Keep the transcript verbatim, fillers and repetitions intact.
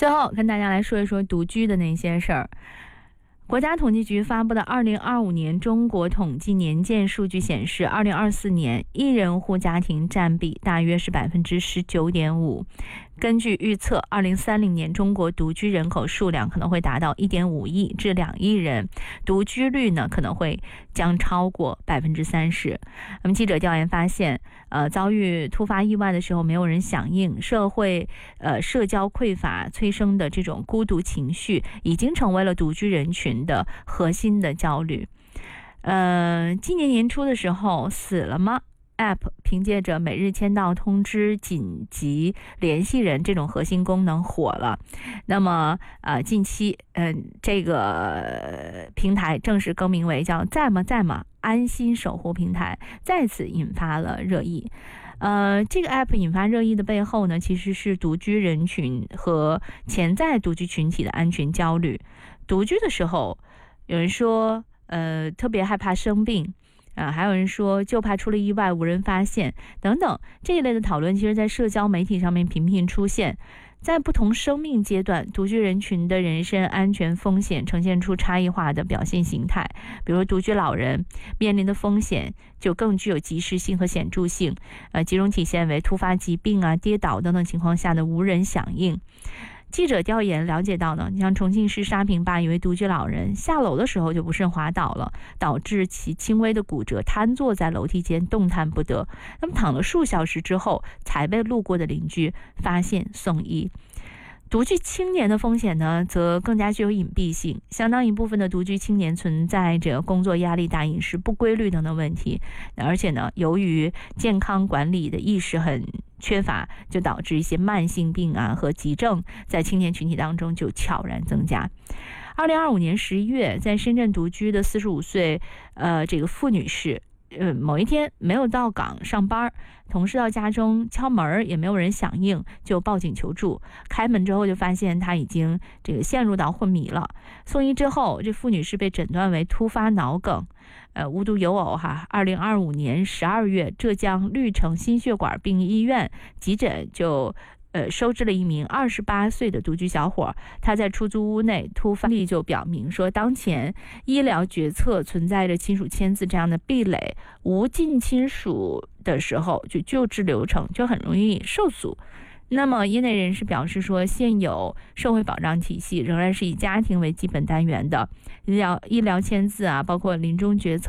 最后跟大家来说一说独居的那些事儿。国家统计局发布的二零二五年中国统计年鉴数据显示，二零二四年一人户家庭占比大约是百分之十九点五。根据预测，二零三零年中国独居人口数量可能会达到一点五亿至两亿人，独居率呢可能会将超过百分之三十。那么记者调研发现，呃，遭遇突发意外的时候没有人响应，社会呃社交匮乏催生的这种孤独情绪，已经成为了独居人群的核心的焦虑。呃，今年年初的时候，死了吗？App 凭借着每日签到通知紧急联系人这种核心功能火了。那么呃，近期嗯、呃，这个平台正式更名为叫在吗在吗安心守护平台，再次引发了热议。呃，这个 App 引发热议的背后呢，其实是独居人群和潜在独居群体的安全焦虑。独居的时候，有人说呃特别害怕生病。啊，还有人说就怕出了意外无人发现等等，这一类的讨论其实在社交媒体上面频频出现。在不同生命阶段，独居人群的人身安全风险呈现出差异化的表现形态。比如独居老人面临的风险就更具有及时性和显著性，呃，集中体现为突发疾病啊、跌倒等等情况下的无人响应。记者调研了解到呢，你像重庆市沙坪坝一位独居老人下楼的时候就不慎滑倒了，导致其轻微的骨折，瘫坐在楼梯间动弹不得。那么躺了数小时之后，才被路过的邻居发现送医。独居青年的风险呢，则更加具有隐蔽性，相当一部分的独居青年存在着工作压力大、饮食不规律等等问题，而且呢，由于健康管理的意识很缺乏，就导致一些慢性病啊和急症在青年群体当中就悄然增加。二零二五年十一月，在深圳独居的四十五岁呃这个傅女士。呃，某一天没有到岗上班，同事到家中敲门也没有人响应，就报警求助。开门之后就发现她已经这个陷入到昏迷了。送医之后，这傅女士被诊断为突发脑梗。呃，无独有偶哈，二零二五年十二月，浙江绿城心血管病医院急诊就。呃，收治了一名二十八岁的独居小伙，他在出租屋内突发力就表明说，当前医疗决策存在着亲属签字这样的壁垒，无近亲属的时候，就救治流程就很容易受阻。那么业内人士表示说，现有社会保障体系仍然是以家庭为基本单元的，医疗医疗签字啊，包括临终决策